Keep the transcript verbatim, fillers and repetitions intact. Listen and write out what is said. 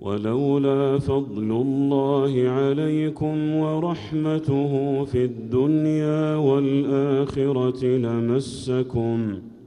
ولولا فضل الله عليكم ورحمته في الدنيا والآخرة لمسكم